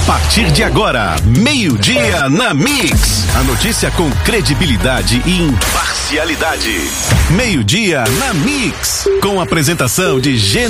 partir de agora, meio-dia na Mix. A notícia com credibilidade e imparcialidade. Meio-dia na Mix. Com a apresentação de